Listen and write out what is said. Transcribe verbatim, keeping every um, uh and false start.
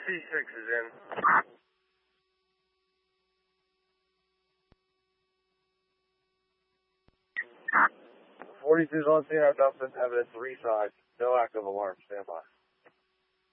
C six is in. forty-two's on scene. I've dumped evidence three sides. No active alarm. Stand by.